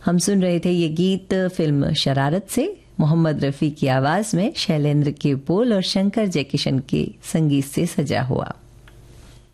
हम सुन रहे थे ये गीत फिल्म शरारत से, मोहम्मद रफ़ी की आवाज़ में, शैलेंद्र के बोल और शंकर जयकिशन के संगीत से सजा हुआ।